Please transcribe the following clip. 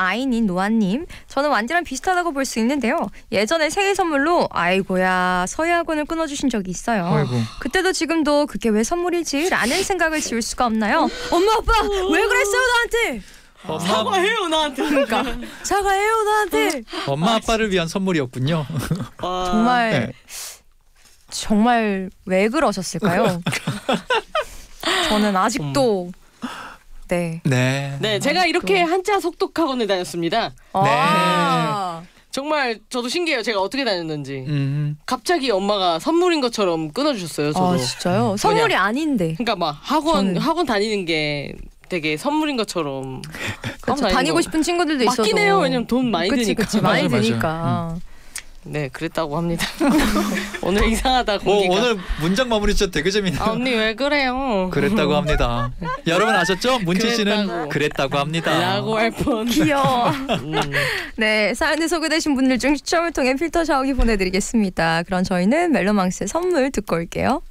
아이인 노아님, 저는 완디랑 비슷하다고 볼 수 있는데요. 예전에 생일 선물로 아이고야 서예학원을 끊어주신 적이 있어요. 아이고. 그때도 지금도 그게 왜 선물이지? 라는 생각을 지울 수가 없나요? 엄마 아빠 왜 그랬어요 나한테? 사과해요 나한테. 그러니까 사과해요 나한테. 엄마 아빠를 위한 선물이었군요. 정말 네. 정말 왜 그러셨을까요? 저는 아직도 네. 네, 제가 이렇게 한자 속독학원을 다녔습니다. 아. 정말 저도 신기해요. 제가 어떻게 다녔는지. 갑자기 엄마가 선물인 것처럼 끊어주셨어요. 저도. 아 진짜요? 선물이 아닌데. 그러니까 막 학원 다니는 게 되게 선물인 것처럼. 그렇죠. 다니고 싶은 친구들도 있어도 맞긴 해요. 왜냐면 돈 많이 드니까. 그치, 많이 맞아. 드니까. 네, 그랬다고 합니다. 오늘 이상하다 공기가. 오늘 문장 마무리 진짜 되게 재밌네요. 아, 언니 왜 그래요? 그랬다고 합니다. 여러분 아셨죠? 문치 씨는 그랬다고. 그랬다고 합니다. 라고 할 뻔. 귀여워. 네, 사연에 소개되신 분들 중 추첨을 통해 필터 샤워기 보내드리겠습니다. 그럼 저희는 멜로망스의 선물 듣고 올게요.